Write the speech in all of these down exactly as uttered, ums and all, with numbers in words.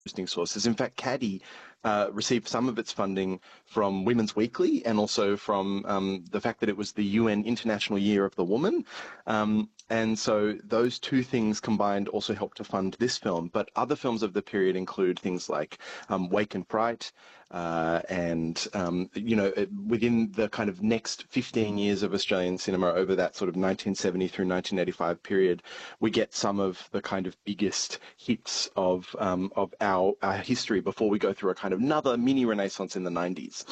interesting sources. In fact, Caddy uh, received some of its funding from Women's Weekly and also from um, the fact that it was the U N International Year of the Woman. Um, and so those two things combined also helped to fund this film. But other films of the period include things like um, Wake and Fright, Uh, and, um, you know, it, within the kind of next fifteen years of Australian cinema over that sort of nineteen seventy through nineteen eighty-five period, we get some of the kind of biggest hits of um, of our, our history before we go through a kind of another mini renaissance in the nineties.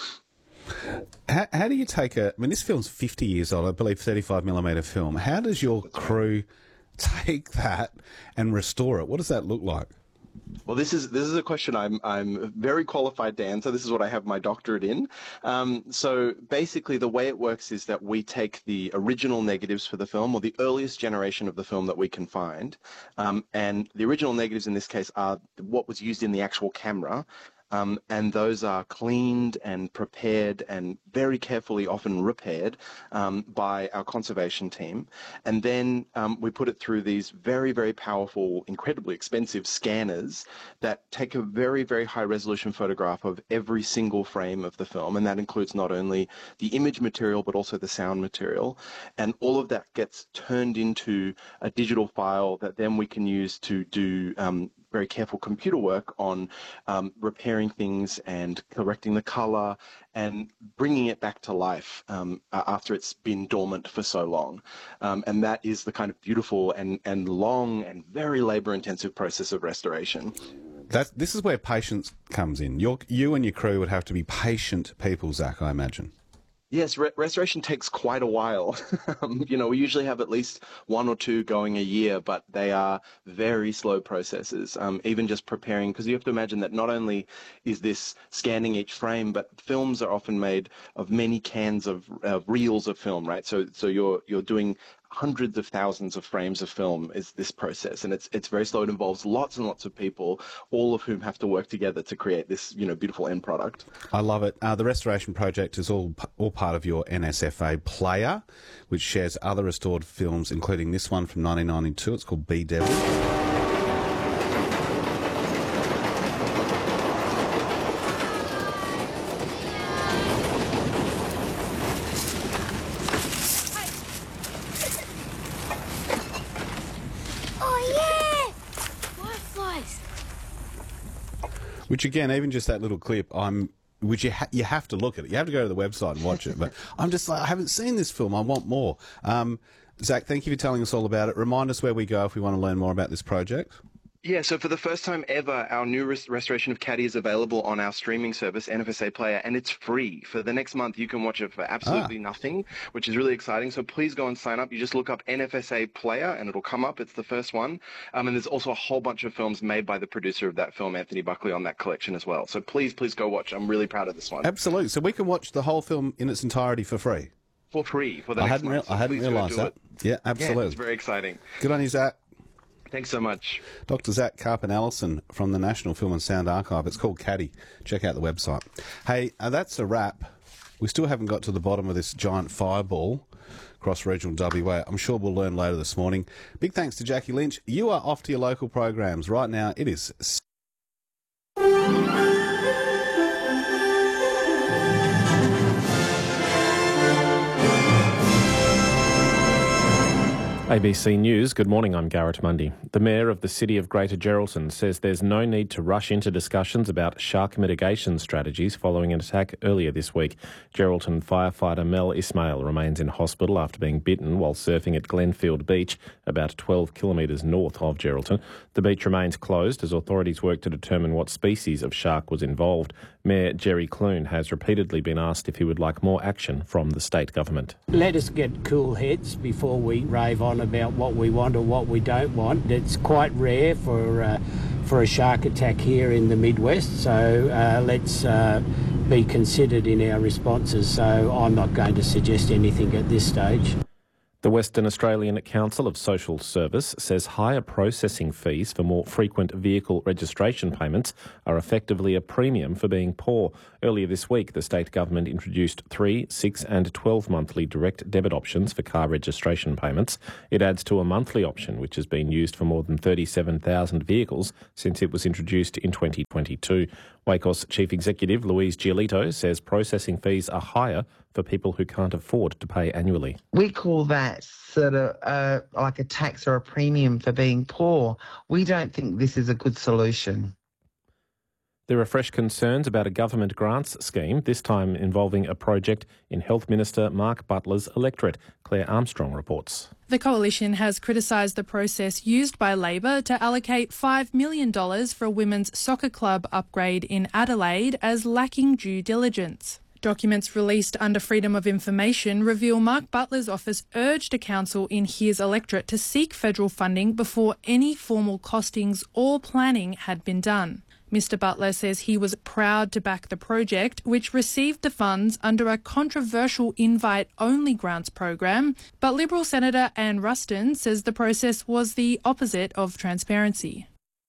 How, how do you take a... I mean, this film's fifty years old, I believe, thirty-five millimetre film. How does your crew take that and restore it? What does that look like? Well, this is this is a question I'm I'm very qualified to answer. This is what I have my doctorate in. Um, so basically, the way it works is that we take the original negatives for the film, or the earliest generation of the film that we can find, um, and the original negatives in this case are what was used in the actual camera. Um, and those are cleaned and prepared and very carefully often repaired um, by our conservation team. And then um, we put it through these very, very powerful, incredibly expensive scanners that take a very, very high resolution photograph of every single frame of the film. And that includes not only the image material, but also the sound material. And all of that gets turned into a digital file that then we can use to do um, very careful computer work on um, repairing things and correcting the color and bringing it back to life um, after it's been dormant for so long. Um, and that is the kind of beautiful and, and long and very labor-intensive process of restoration. That, this is where patience comes in. Your, you and your crew would have to be patient people, Zach, I imagine. Yes, re- restoration takes quite a while. um, you know, we usually have at least one or two going a year, but they are very slow processes. Um, even just preparing, because you have to imagine that not only is this scanning each frame, but films are often made of many cans of uh, reels of film, right? So, so you're you're doing hundreds of thousands of frames of film is this process, and it's it's very slow. It involves lots and lots of people, all of whom have to work together to create this, you know, beautiful end product. I love it. Uh, the restoration project is all all part of your N S F A player, which shares other restored films, including this one from nineteen ninety-two. It's called Be Devil. Which again, even just that little clip, I'm, which you ha- you have to look at it. You have to go to the website and watch it. But I'm just like, I haven't seen this film. I want more. Um, Zach, thank you for telling us all about it. Remind us where we go if we want to learn more about this project. Yeah, so for the first time ever, our new res- restoration of Caddy is available on our streaming service, N F S A Player, and it's free. For the next month, you can watch it for absolutely ah. nothing, which is really exciting. So please go and sign up. You just look up N F S A Player, and it'll come up. It's the first one. Um, and there's also a whole bunch of films made by the producer of that film, Anthony Buckley, on that collection as well. So please, please go watch. I'm really proud of this one. Absolutely. So we can watch the whole film in its entirety for free? For free, for the I next hadn't month. Re- so I hadn't realised that. It. Yeah, absolutely. Yeah, it's very exciting. Good on you, Zach. Thanks so much. Doctor Zach Carpin-Allison from the National Film and Sound Archive. It's called Caddy. Check out the website. Hey, uh, that's a wrap. We still haven't got to the bottom of this giant fireball across regional W A. I'm sure we'll learn later this morning. Big thanks to Jackie Lynch. You are off to your local programs. Right now, it is... A B C News, good morning, I'm Garrett Mundy. The Mayor of the City of Greater Geraldton says there's no need to rush into discussions about shark mitigation strategies following an attack earlier this week. Geraldton firefighter Mel Ismail remains in hospital after being bitten while surfing at Glenfield Beach, about twelve kilometres north of Geraldton. The beach remains closed as authorities work to determine what species of shark was involved. Mayor Jerry Clune has repeatedly been asked if he would like more action from the state government. Let us get cool heads before we rave on about what we want or what we don't want. It's quite rare for uh, for a shark attack here in the Midwest, so uh, let's uh, be considered in our responses. So I'm not going to suggest anything at this stage. The Western Australian Council of Social Service says higher processing fees for more frequent vehicle registration payments are effectively a premium for being poor. Earlier this week, the state government introduced three, six and twelve monthly direct debit options for car registration payments. It adds to a monthly option, which has been used for more than thirty-seven thousand vehicles since it was introduced in twenty twenty-two. WACOS Chief Executive Louise Giolito says processing fees are higher for people who can't afford to pay annually. We call that sort of uh, like a tax or a premium for being poor. We don't think this is a good solution. There are fresh concerns about a government grants scheme, this time involving a project in Health Minister Mark Butler's electorate. Claire Armstrong reports. The Coalition has criticised the process used by Labor to allocate five million dollars for a women's soccer club upgrade in Adelaide as lacking due diligence. Documents released under Freedom of Information reveal Mark Butler's office urged a council in his electorate to seek federal funding before any formal costings or planning had been done. Mister Butler says he was proud to back the project, which received the funds under a controversial invite-only grants program, but Liberal Senator Anne Ruston says the process was the opposite of transparency.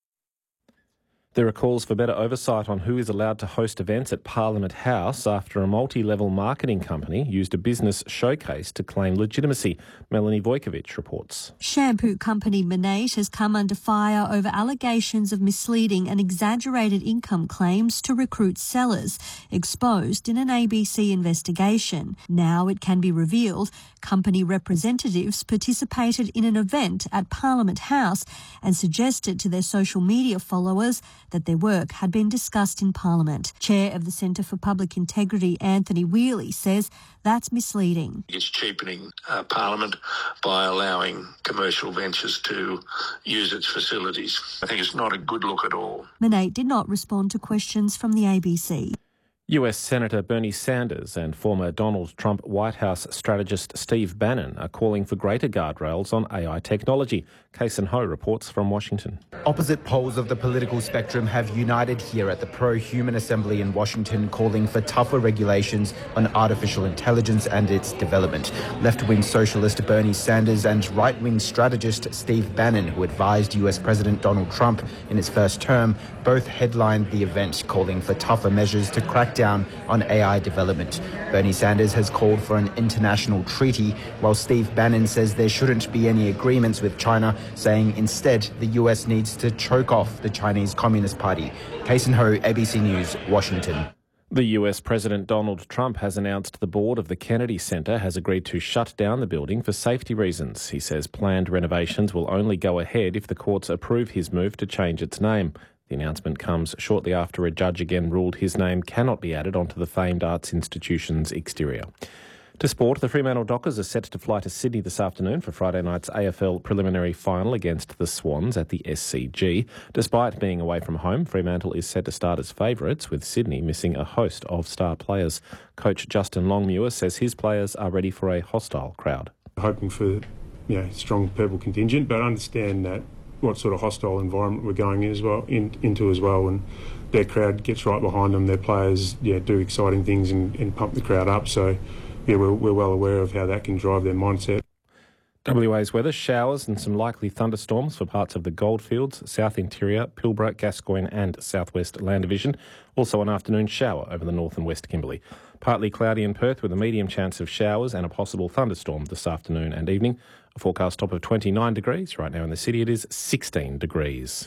There are calls for better oversight on who is allowed to host events at Parliament House after a multi-level marketing company used a business showcase to claim legitimacy. Melanie Vojkovic reports. Shampoo company Monat has come under fire over allegations of misleading and exaggerated income claims to recruit sellers, exposed in an A B C investigation. Now it can be revealed company representatives participated in an event at Parliament House and suggested to their social media followers that their work had been discussed in Parliament. Chair of the Centre for Public Integrity, Anthony Wheely, says that's misleading. It's cheapening uh, Parliament by allowing commercial ventures to use its facilities. I think it's not a good look at all. Monat did not respond to questions from the A B C. U S Senator Bernie Sanders and former Donald Trump White House strategist Steve Bannon are calling for greater guardrails on A I technology. Kason Ho reports from Washington. Opposite poles of the political spectrum have united here at the Pro-Human Assembly in Washington, calling for tougher regulations on artificial intelligence and its development. Left-wing socialist Bernie Sanders and right-wing strategist Steve Bannon, who advised U S President Donald Trump in his first term, both headlined the event, calling for tougher measures to crack down on A I development. Bernie Sanders has called for an international treaty, while Steve Bannon says there shouldn't be any agreements with China, saying instead the U S needs to choke off the Chinese Communist Party. Kason Ho, A B C News, Washington. The U S President Donald Trump has announced the board of the Kennedy Center has agreed to shut down the building for safety reasons. He says planned renovations will only go ahead if the courts approve his move to change its name. The announcement comes shortly after a judge again ruled his name cannot be added onto the famed arts institution's exterior. To sport, the Fremantle Dockers are set to fly to Sydney this afternoon for Friday night's A F L preliminary final against the Swans at the S C G. Despite being away from home, Fremantle is set to start as favourites, with Sydney missing a host of star players. Coach Justin Longmuir says his players are ready for a hostile crowd. Hoping for you know, strong purple contingent, but understand that what sort of hostile environment we're going in as well, in, into as well, and their crowd gets right behind them. Their players yeah, do exciting things and, and pump the crowd up. So, yeah, we're, we're well aware of how that can drive their mindset. W A's weather, showers and some likely thunderstorms for parts of the Goldfields, South Interior, Pilbara, Gascoyne and Southwest Land Division. Also an afternoon shower over the North and West Kimberley. Partly cloudy in Perth with a medium chance of showers and a possible thunderstorm this afternoon and evening. A forecast top of twenty-nine degrees. Right now in the city it is sixteen degrees.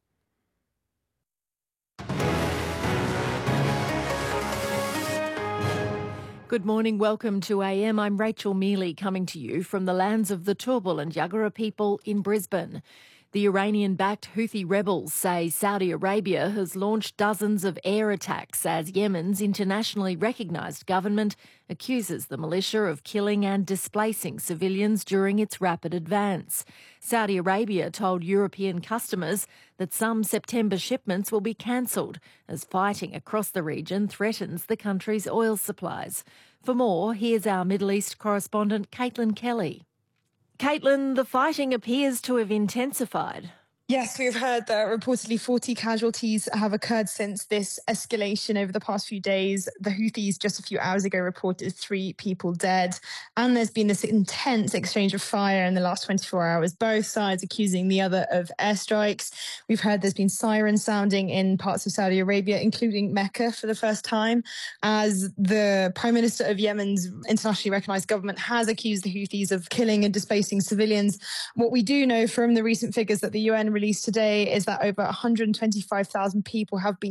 Good morning, welcome to A M. I'm Rachel Mealy, coming to you from the lands of the Turrbal and Yuggera people in Brisbane. The Iranian-backed Houthi rebels say Saudi Arabia has launched dozens of air attacks as Yemen's internationally recognised government accuses the militia of killing and displacing civilians during its rapid advance. Saudi Arabia told European customers that some September shipments will be cancelled as fighting across the region threatens the country's oil supplies. For more, here's our Middle East correspondent Caitlin Kelly. Caitlin, the fighting appears to have intensified. Yes, we've heard that reportedly forty casualties have occurred since this escalation over the past few days. The Houthis just a few hours ago reported three people dead. And there's been this intense exchange of fire in the last twenty-four hours, both sides accusing the other of airstrikes. We've heard there's been sirens sounding in parts of Saudi Arabia, including Mecca for the first time, as the Prime Minister of Yemen's internationally recognized government has accused the Houthis of killing and displacing civilians. What we do know from the recent figures that the U N released today is that over one hundred twenty-five thousand people have been